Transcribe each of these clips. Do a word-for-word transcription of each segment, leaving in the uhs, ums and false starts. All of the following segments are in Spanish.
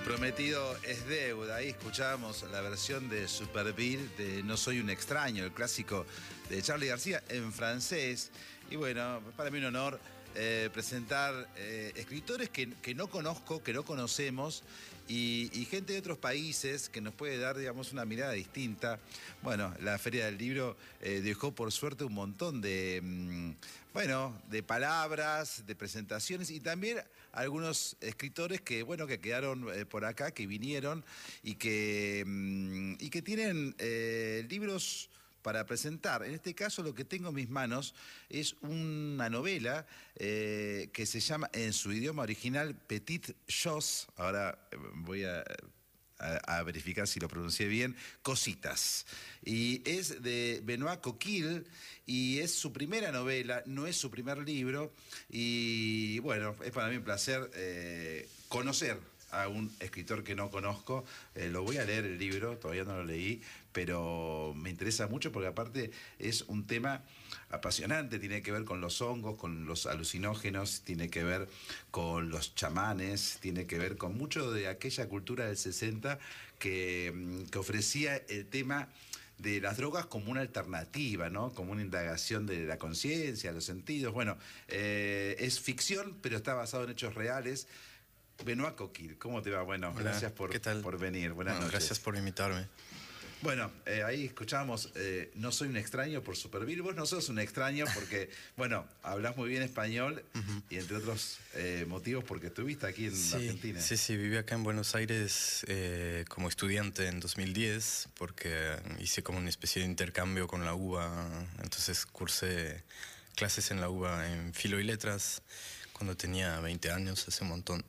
prometido es deuda. Ahí escuchábamos la versión de Superbir de No soy un extraño, el clásico de Charly García en francés. Y bueno, para mí un honor eh, presentar eh, escritores que, que no conozco, que no conocemos, y, y gente de otros países que nos puede dar, digamos, una mirada distinta. Bueno, la Feria del Libro eh, dejó por suerte un montón de, mmm, bueno, de palabras, de presentaciones, y también algunos escritores que, bueno, que quedaron eh, por acá, que vinieron y que, mmm, y que tienen eh, libros para presentar. En este caso lo que tengo en mis manos es una novela eh, que se llama en su idioma original Petites Choses. Ahora eh, voy a, a, a verificar si lo pronuncié bien. Cositas. Y es de Benoît Coquille y es su primera novela, no es su primer libro. Y bueno, es para mí un placer eh, conocer a un escritor que no conozco. Eh, lo voy a leer el libro, todavía no lo leí, pero me interesa mucho porque aparte es un tema apasionante, tiene que ver con los hongos, con los alucinógenos, tiene que ver con los chamanes, tiene que ver con mucho de aquella cultura del sesenta que, que ofrecía el tema de las drogas como una alternativa, ¿no? Como una indagación de la conciencia, los sentidos. Bueno, eh, es ficción, pero está basado en hechos reales. Benoît Coquille, ¿cómo te va? Bueno, Hola, gracias por, ¿qué tal? por venir. Buenas Bueno, noches. gracias por invitarme. Bueno, eh, ahí escuchamos eh, No soy un extraño por Superbir. Vos no sos un extraño porque, bueno, hablas muy bien español uh-huh. y entre otros eh, motivos porque estuviste aquí en sí, Argentina. Sí, sí, viví acá en Buenos Aires eh, como estudiante en dos mil diez porque hice como una especie de intercambio con la U B A, entonces cursé clases en la U B A en Filo y Letras cuando tenía veinte años, hace un montón.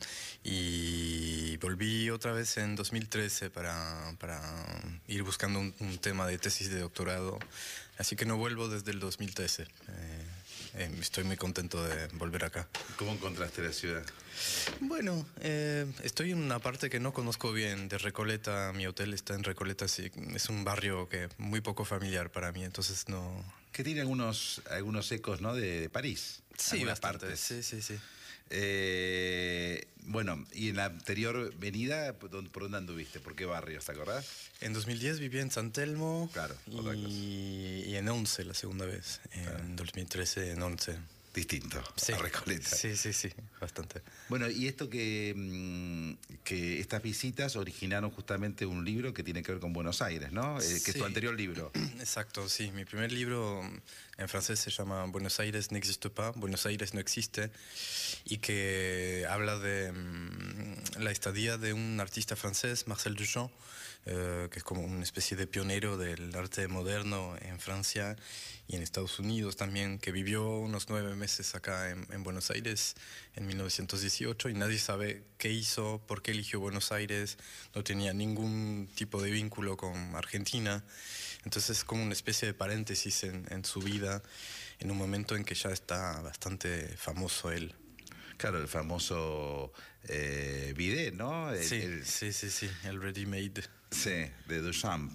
Y volví otra vez en dos mil trece para, para ir buscando un, un tema de tesis de doctorado. Así que no vuelvo desde el dos mil trece. Eh, eh, estoy muy contento de volver acá. ¿Cómo encontraste la ciudad? Bueno, eh, estoy en una parte que no conozco bien, de Recoleta. Mi hotel está en Recoleta, sí, es un barrio que muy poco familiar para mí, entonces no... Que tiene algunos, algunos ecos, ¿no? De, de París. Sí, bastante. Partes. Sí, sí, sí. Eh, bueno, y en la anterior venida, ¿por dónde anduviste? ¿Por qué barrios, te acordás? En dos mil diez viví en San Telmo. Claro, y, y en Once la segunda vez. Claro. En dos mil trece en Once. Distinto, sí. A Recoleta. Sí, sí, sí, bastante. Bueno, y esto que, que estas visitas originaron justamente un libro que tiene que ver con Buenos Aires, ¿no? Eh, que sí. Es tu anterior libro. Exacto, sí. Mi primer libro en francés se llama Buenos Aires n'existe pas, Buenos Aires no existe, y que habla de um, la estadía de un artista francés, Marcel Duchamp, eh, que es como una especie de pionero del arte moderno en Francia y en Estados Unidos también, que vivió unos nueve meses acá en, en Buenos Aires en mil novecientos dieciocho y nadie sabe qué hizo, por qué eligió Buenos Aires, no tenía ningún tipo de vínculo con Argentina, entonces es como una especie de paréntesis en, en su vida, en un momento en que ya está bastante famoso él. Claro, el famoso eh, bidet, ¿no? El, sí, el... sí, sí, sí, el ready made. Sí, de Duchamp.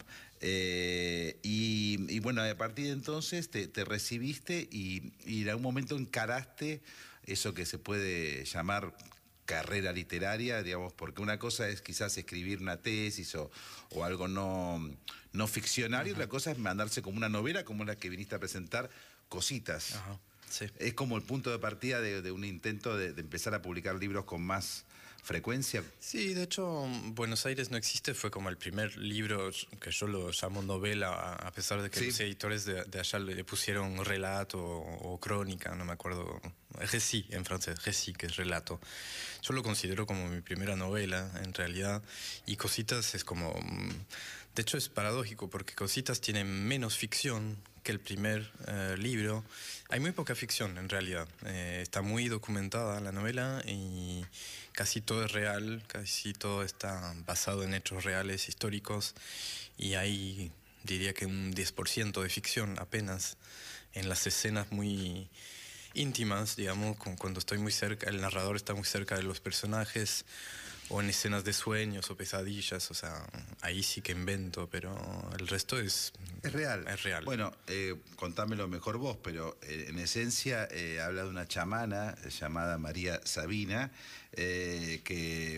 Eh, y, y bueno, a partir de entonces te, te recibiste y, y en algún momento encaraste eso que se puede llamar carrera literaria, digamos, porque una cosa es quizás escribir una tesis o, o algo no, no ficcional, uh-huh. y otra cosa es mandarse como una novela como la que viniste a presentar, Cositas. Uh-huh. Sí. Es como el punto de partida de, de un intento de, de empezar a publicar libros con más frecuencia. Sí, de hecho, Buenos Aires no existe fue como el primer libro que yo lo llamo novela, a pesar de que sí. Los editores de, de allá le pusieron relato o, o crónica, no me acuerdo, récit en francés, récit, que es relato. Yo lo considero como mi primera novela, en realidad, y Cositas es como... De hecho es paradójico porque Cositas tiene menos ficción que el primer eh, libro. Hay muy poca ficción en realidad. Eh, está muy documentada la novela y casi todo es real, casi todo está basado en hechos reales, históricos, y hay, diría que un diez por ciento de ficción apenas en las escenas muy íntimas, digamos, cuando estoy muy cerca, el narrador está muy cerca de los personajes, o en escenas de sueños o pesadillas, o sea, ahí sí que invento, pero el resto es... Es real. Es real. Bueno, eh, contámelo mejor vos, pero eh, en esencia eh, habla de una chamana llamada María Sabina, eh, que, bueno,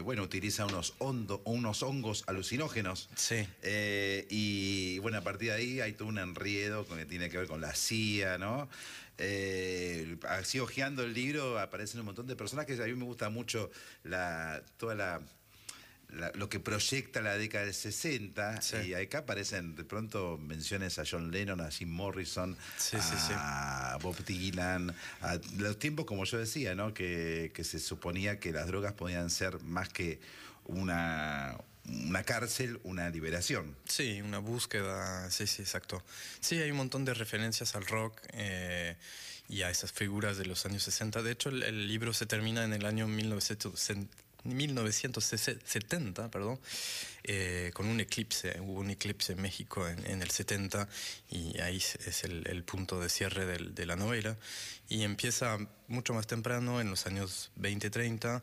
bueno, utiliza unos, hondo, unos hongos alucinógenos. Sí. Eh, y bueno, a partir de ahí hay todo un enredo que tiene que ver con la C I A, ¿no? Eh, así hojeando el libro aparecen un montón de personajes. A mí me gusta mucho la, toda la... La, lo que proyecta la década del sesenta, sí. Y acá aparecen de pronto menciones a John Lennon, a Jim Morrison, sí, a sí, sí. Bob Dylan, a los tiempos, como yo decía, ¿no? que, que se suponía que las drogas podían ser más que una, una cárcel, una liberación. Sí, una búsqueda, sí, sí, exacto. Sí, hay un montón de referencias al rock eh, y a esas figuras de los años sesenta. De hecho, el, el libro se termina en el año mil novecientos setenta, perdón, eh, con un eclipse. Hubo un eclipse en México en, en el setenta y ahí es el, el punto de cierre del, de la novela. Y empieza mucho más temprano, en los años veinte, treinta,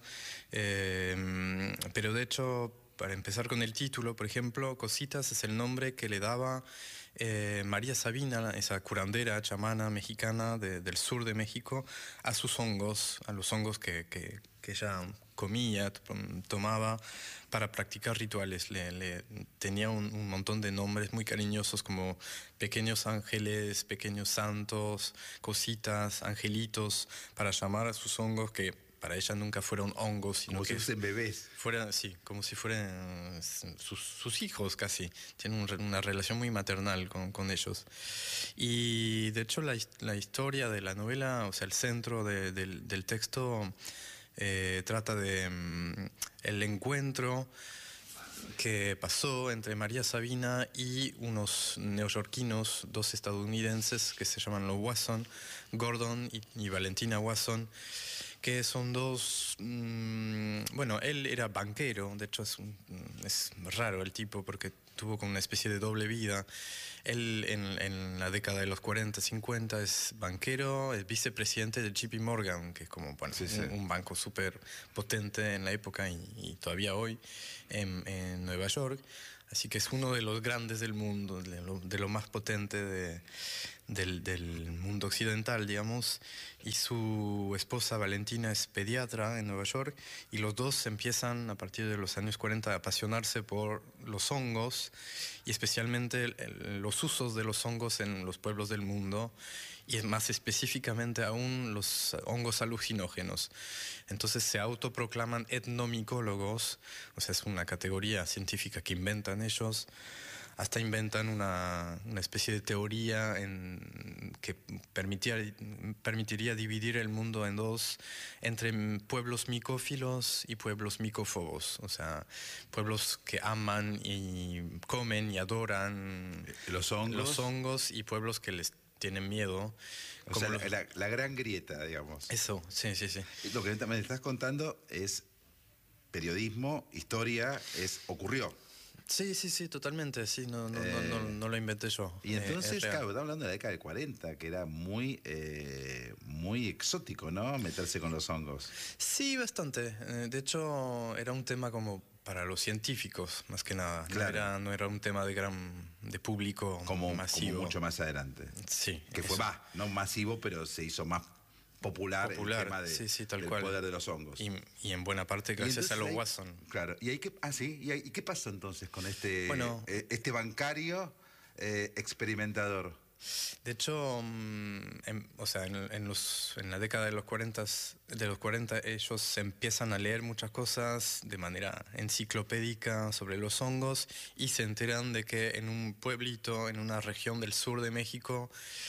eh, pero de hecho, para empezar con el título, por ejemplo, Cositas es el nombre que le daba eh, María Sabina, esa curandera chamana mexicana de, del sur de México, a sus hongos, a los hongos que, que, que ella comía, tomaba para practicar rituales. Le, le tenía un, un montón de nombres muy cariñosos como pequeños ángeles, pequeños santos, cositas, angelitos, para llamar a sus hongos que para ella nunca fueron hongos, sino como que si fuesen bebés. Fueran, sí, como si fueran sus, sus hijos casi. Tienen un, una relación muy maternal con, con ellos. Y de hecho la, la historia de la novela, o sea, el centro de, del, del texto eh, trata de um, el encuentro que pasó entre María Sabina y unos neoyorquinos, dos estadounidenses que se llaman los Wasson, Gordon y, y Valentina Wasson, que son dos, mmm, bueno, él era banquero, de hecho es, un, es raro el tipo porque tuvo como una especie de doble vida. Él en, en la década de los cuarenta, cincuenta es banquero, es vicepresidente del J P Morgan, que es como bueno, sí, sí. Un, un banco súper potente en la época y, y todavía hoy en, en Nueva York. Así que es uno de los grandes del mundo, de lo, de lo más potente de, del, del mundo occidental, digamos. Y su esposa Valentina es pediatra en Nueva York y los dos empiezan a partir de los años cuarenta a apasionarse por los hongos y especialmente el, el, los usos de los hongos en los pueblos del mundo y más específicamente aún los hongos alucinógenos. Entonces se autoproclaman etnomicólogos, o sea, es una categoría científica que inventan ellos. Hasta inventan una, una especie de teoría en, que permitía, permitiría dividir el mundo en dos, entre pueblos micófilos y pueblos micófobos, o sea, pueblos que aman y comen y adoran los hongos, los hongos y pueblos que les tienen miedo. O como sea, los... la, la gran grieta, digamos. Eso, sí, sí, sí. Lo que me estás contando es periodismo, historia, es ocurrió. Sí, sí, sí, totalmente, sí, no, no, eh, no, no, no lo inventé yo. Y entonces, eh, claro, estamos hablando de la década del cuarenta, que era muy, eh, muy exótico, ¿no? Meterse con los hongos. Sí, bastante. De hecho, era un tema como para los científicos, más que nada. Claro. No era, no era un tema de gran, de público como, masivo. Como mucho más adelante. Sí. Que eso. Fue más, no masivo, pero se hizo más popular, popular, el tema de, sí, sí, tal del cual. poder de los hongos. Y, y en buena parte gracias a los ahí, Wasson. Claro. ¿Y, ahí qué, ah, sí? ¿Y, ahí, ¿Y qué pasó entonces con este, bueno, eh, este bancario eh, experimentador? De hecho, en, o sea, en, en, los, en la década de los, cuarenta, de los cuarenta ellos empiezan a leer muchas cosas de manera enciclopédica sobre los hongos y se enteran de que en un pueblito, en una región del sur de México,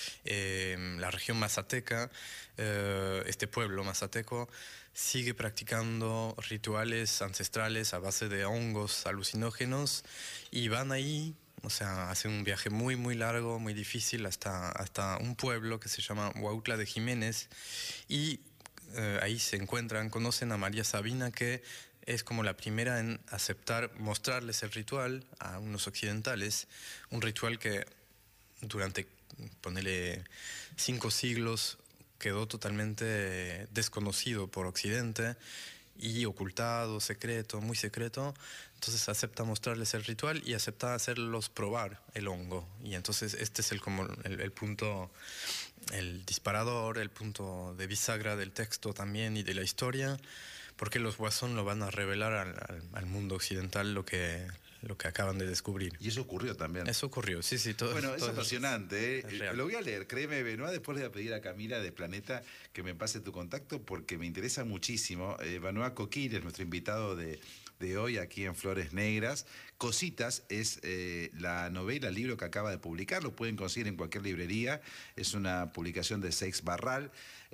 eh, la región mazateca, eh, este pueblo mazateco sigue practicando rituales ancestrales a base de hongos alucinógenos y van ahí. O sea, hacen un viaje muy, muy largo, muy difícil, hasta, hasta un pueblo que se llama Huautla de Jiménez. Y eh, ahí se encuentran, conocen a María Sabina, que es como la primera en aceptar, mostrarles el ritual a unos occidentales. Un ritual que durante, ponele, cinco siglos quedó totalmente desconocido por Occidente y ocultado, secreto, muy secreto. Entonces acepta mostrarles el ritual y acepta hacerlos probar el hongo. Y entonces este es el, como el, el punto, el disparador, el punto de bisagra del texto también y de la historia, porque los Guasón lo van a revelar al, al, al mundo occidental lo que, lo que acaban de descubrir. Y eso ocurrió también. Eso ocurrió, sí, sí. Todo, bueno, todo es apasionante. Es, ¿eh? Lo voy a leer, créeme, Benoit. Después le voy a pedir a Camila de Planeta que me pase tu contacto porque me interesa muchísimo. Eh, Benoit Coquille es nuestro invitado de... de hoy aquí en Flores Negras. Cositas es eh, la novela, el libro que acaba de publicar, lo pueden conseguir en cualquier librería, es una publicación de Seix Barral,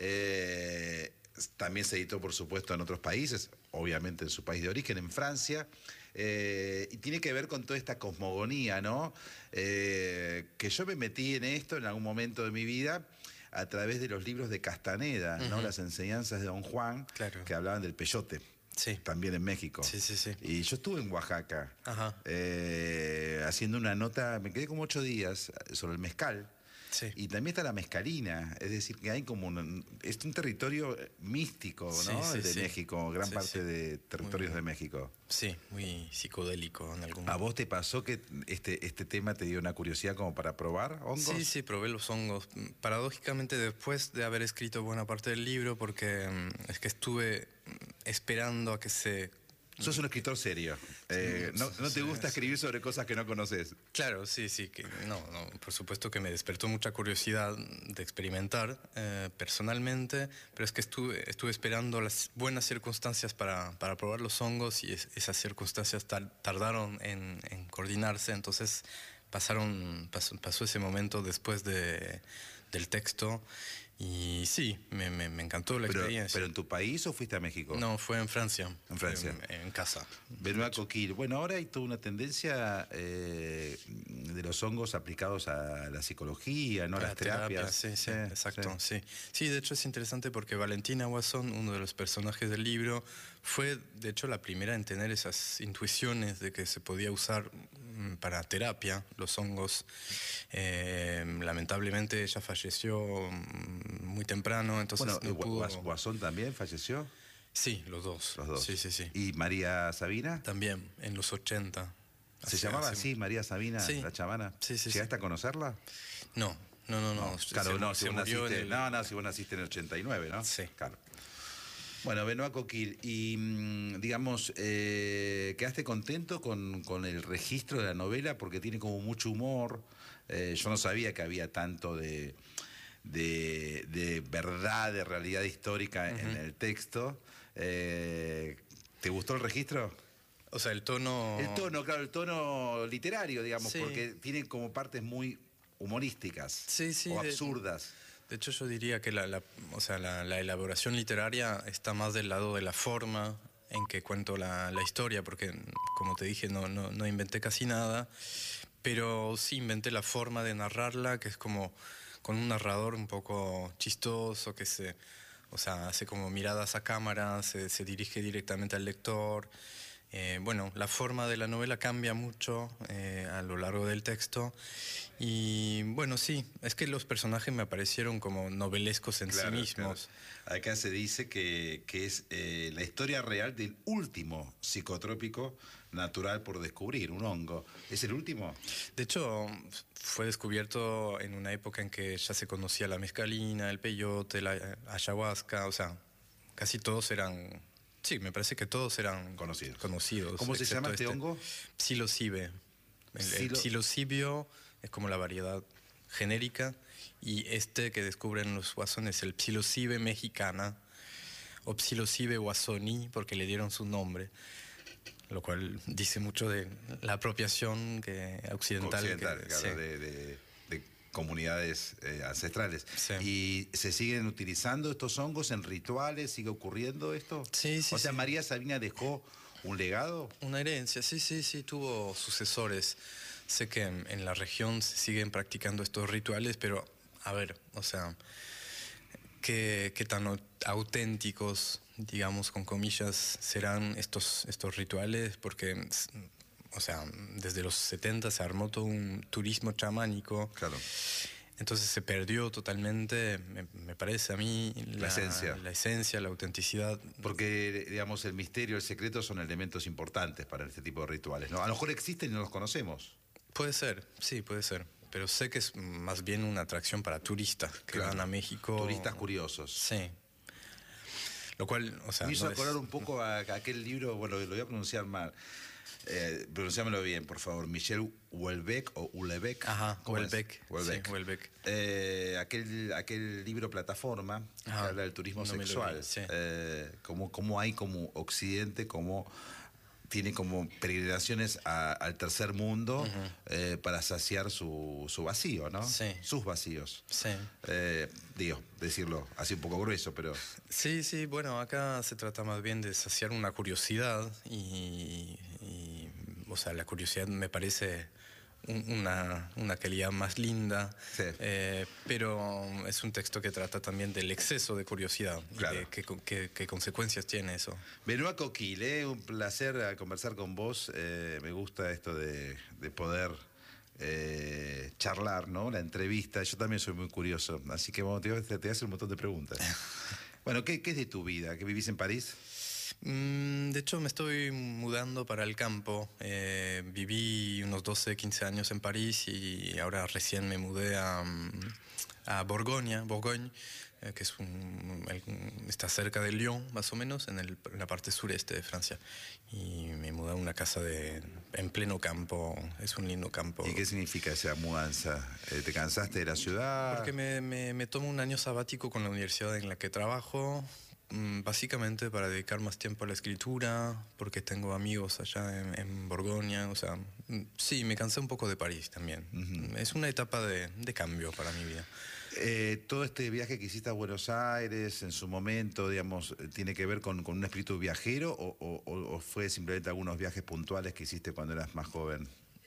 eh, también se editó por supuesto en otros países, obviamente en su país de origen, en Francia, eh, y tiene que ver con toda esta cosmogonía, ¿no? Eh, que yo me metí en esto en algún momento de mi vida, a través de los libros de Castaneda, uh-huh. ¿no? Las enseñanzas de Don Juan, claro. que hablaban del peyote. Sí. También en México. Sí, sí, sí. Y yo estuve en Oaxaca eh, haciendo una nota, me quedé como ocho días sobre el mezcal. Sí. Y también está la mezcalina, es decir, que hay como un, es un territorio místico, ¿no? Sí, sí, el de sí. México, gran sí, parte sí. de territorios muy, de México. Sí, muy psicodélico en algún momento. ¿A vos te pasó que este, este tema te dio una curiosidad como para probar hongos? Sí, sí, probé los hongos. Paradójicamente después de haber escrito buena parte del libro, porque es que estuve esperando a que se... Sos un escritor serio. Eh, no, no te gusta escribir sobre cosas que no conoces. Claro, sí, sí. Que no, no, por supuesto que me despertó mucha curiosidad de experimentar eh, personalmente, pero es que estuve, estuve esperando las buenas circunstancias para, para probar los hongos y es, esas circunstancias tar, tardaron en, en coordinarse. Entonces pasaron, pasó, pasó ese momento después de, del texto. Y sí, me, me, me encantó la pero, experiencia. ¿Pero en tu país o fuiste a México? No, fue en Francia. En Francia. En, en casa. Benoit Coquille. Bueno, ahora hay toda una tendencia eh, de los hongos aplicados a la psicología, ¿no? A las terapias. Terapia, sí, sí, sí, exacto, sí. sí. Sí, de hecho es interesante porque Valentina Guasón, uno de los personajes del libro, fue de hecho la primera en tener esas intuiciones de que se podía usar para terapia los hongos. Eh, lamentablemente ella falleció muy temprano, entonces bueno, no pudo... ¿Guasón también falleció? Sí, los dos. Los dos. Sí, sí, sí. ¿Y María Sabina? También, en los ochenta. ¿Se hace, llamaba hace... así, María Sabina, sí. La chamana? Sí, sí, ¿Llegaste sí. a conocerla? No, no, no, no. no claro, se, no, si se vos naciste, el... no, no, si vos naciste en el ochenta y nueve, ¿no? Sí. Claro. Bueno, Benoit Coquille, y digamos, eh, ¿quedaste contento con, con el registro de la novela? Porque tiene como mucho humor. Eh, yo no sabía que había tanto de, de, de verdad, de realidad histórica uh-huh. en el texto. Eh, ¿Te gustó el registro? O sea, el tono... El tono, claro, el tono literario, digamos, sí. porque tiene como partes muy humorísticas sí, sí, o absurdas. De... De hecho, yo diría que la, la, o sea, la, la elaboración literaria está más del lado de la forma en que cuento la, la historia, porque, como te dije, no, no, no inventé casi nada, pero sí inventé la forma de narrarla, que es como con un narrador un poco chistoso, que se, o sea, hace como miradas a cámara, se, se dirige directamente al lector. Eh, bueno, la forma de la novela cambia mucho eh, a lo largo del texto y bueno, sí, es que los personajes me aparecieron como novelescos en claro, sí mismos. Claro. Acá se dice que, que es eh, la historia real del último psicotrópico natural por descubrir, un hongo. ¿Es el último? De hecho, fue descubierto en una época en que ya se conocía la mescalina, el peyote, la ayahuasca, o sea, casi todos eran... Sí, me parece que todos eran conocidos. conocidos ¿Cómo se llama este, este hongo? Psilocibe. El, Psilo... el psilocibio es como la variedad genérica y este que descubren los guasones es el Psilocibe mexicana o Psilocibe guasoni porque le dieron su nombre, lo cual dice mucho de la apropiación que, occidental. Occidental, que, claro, sí. de, de, de comunidades eh, ancestrales. Sí. ¿Y se siguen utilizando estos hongos en rituales? ¿Sigue ocurriendo esto? Sí, sí. O sea, sí. ¿María Sabina dejó un legado? Una herencia, sí, sí, sí, tuvo sucesores. Sé que en, en la región se siguen practicando estos rituales, pero, a ver, o sea, ¿qué, qué tan auténticos, digamos, con comillas, serán estos, estos rituales? Porque... O sea, desde los setenta se armó todo un turismo chamánico. Claro. Entonces se perdió totalmente, me, me parece a mí, la, la esencia. La esencia, la autenticidad. Porque, digamos, el misterio, el secreto son elementos importantes para este tipo de rituales, ¿no? A lo mejor existen y no los conocemos. Puede ser, sí, puede ser. Pero sé que es más bien una atracción para turistas que claro. van a México. Turistas curiosos. Sí. Lo cual, o sea... Me hizo no acordar es... un poco a, a aquel libro, bueno, lo voy a pronunciar mal. Eh, pronunciámoslo bien, por favor. Michel Houellebecq o Houellebecq. Ajá, Houellebecq. Houellebecq. Sí, Houellebecq. Eh, aquel, aquel libro Plataforma, Ajá, que habla del turismo no sexual. Sí. Eh, como, como hay como Occidente, como tiene como peregrinaciones a, al tercer mundo uh-huh. eh, para saciar su, su vacío, ¿no? Sí. Sus vacíos. Sí. Eh, digo, decirlo así un poco grueso, pero... Sí, sí, bueno, acá se trata más bien de saciar una curiosidad y, y o sea, la curiosidad me parece una, una calidad más linda, sí. eh, pero es un texto que trata también del exceso de curiosidad, claro, y de qué, qué, qué consecuencias tiene eso. Benoît Coquille, eh, un placer conversar con vos, eh, me gusta esto de, de poder eh, charlar, ¿no? La entrevista, yo también soy muy curioso, así que bueno, te, te voy a hacer un montón de preguntas. Bueno, ¿qué, qué es de tu vida? ¿Que vivís en París? De hecho, me estoy mudando para el campo. Eh, viví unos doce, quince años en París y ahora recién me mudé a, a Borgoña, Bourgogne, eh, que es un, está cerca de Lyon, más o menos, en, el, en la parte sureste de Francia. Y me mudé a una casa de, en pleno campo. Es un lindo campo. ¿Y qué significa esa mudanza? ¿Te cansaste de la ciudad? Porque me, me, me tomo un año sabático con la universidad en la que trabajo. Básicamente para dedicar más tiempo a la escritura, porque tengo amigos allá en, en Borgoña, o sea, sí, me cansé un poco de París también. Uh-huh. Es una etapa de, de cambio para mi vida. Eh, todo este viaje que hiciste a Buenos Aires en su momento, digamos, ¿tiene que ver con, con un espíritu viajero o, o, o fue simplemente algunos viajes puntuales que hiciste cuando eras más joven?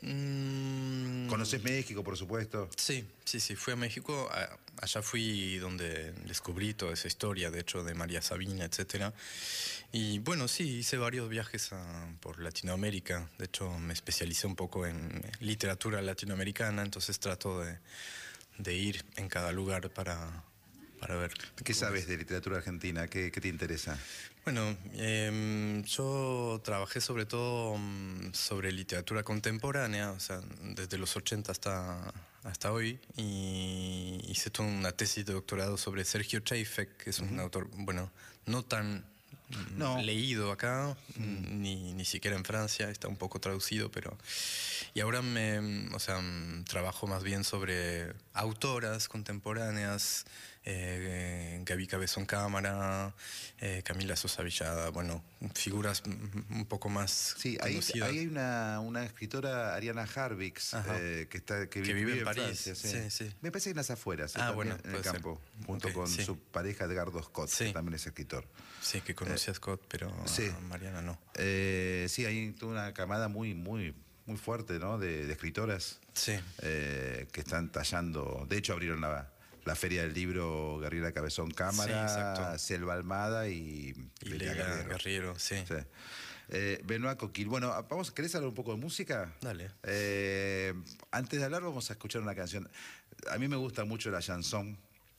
Mm. ¿Conoces México, por supuesto? Sí, sí, sí, fui a México. Allá fui donde descubrí toda esa historia, de hecho, de María Sabina, etcétera. Y bueno, sí, hice varios viajes a, por Latinoamérica. De hecho, me especialicé un poco en literatura latinoamericana, entonces trato de, de ir en cada lugar para, para ver. ¿Qué sabes es. de literatura argentina? ¿Qué, qué te interesa? Bueno, eh, yo trabajé sobre todo um, sobre literatura contemporánea, o sea, desde los ochenta hasta, hasta hoy, y hice toda una tesis de doctorado sobre Sergio Chejfek, que es un uh-huh. autor, bueno, no tan no. leído acá, uh-huh. ni, ni siquiera en Francia, está un poco traducido, pero... Y ahora me, o sea, trabajo más bien sobre autoras contemporáneas, eh, Gaby Cabezón Cámara, eh, Camila Sosa Villada, bueno, figuras un poco más sí, conocidas. Ahí hay una, una escritora, Ariana Harvix, eh, que, está, que, que vive, vive en, en París. Francia. Sí. Sí, sí. Me parece que en las afueras, ah, bueno, en el campo, ser. junto okay, con sí. su pareja Edgardo Scott, sí. que también es escritor. Sí, que conocí eh, a Scott, pero sí. a Mariana no. Eh, sí, hay toda una camada muy, muy... muy fuerte, ¿no? De, de escritoras sí. eh, que están tallando. De hecho, abrieron la, la Feria del Libro Gabriela Cabezón Cámara, sí, Selva Almada y, y Leila Guerriero. Guerriero, sí. sí. Eh, Benoît Coquille. Bueno, vamos, ¿querés hablar un poco de música? Dale. Eh, antes de hablar, vamos a escuchar una canción. A mí me gusta mucho la chanson.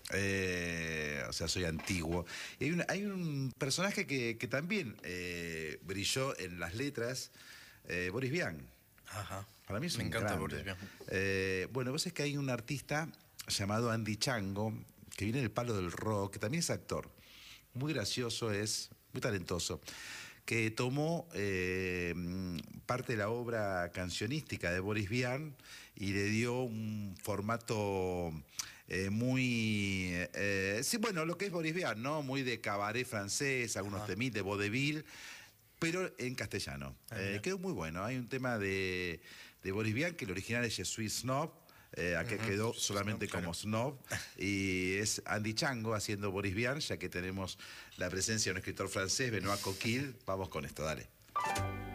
Eh, o sea, soy antiguo. Y hay, un, hay un personaje que, que también eh, brilló en las letras, eh, Boris Vian. Ajá. Para mí es Me un encanta grande. Boris Vian. Eh, bueno, vos es que hay un artista llamado Andy Chango, que viene del palo del rock, que también es actor. Muy gracioso es, muy talentoso, que tomó eh, parte de la obra cancionística de Boris Vian y le dio un formato eh, muy... Eh, sí, bueno, lo que es Boris Vian, ¿no? Muy de cabaret francés, algunos temí de vaudeville, pero en castellano. Ah, eh, quedó muy bueno. Hay un tema de, de Boris Vian, que el original es Je suis snob, eh, acá uh-huh. quedó solamente snob, como claro. Snob, y es Andy Chango haciendo Boris Vian, ya que tenemos la presencia de un escritor francés, Benoît Coquille. Vamos con esto, dale.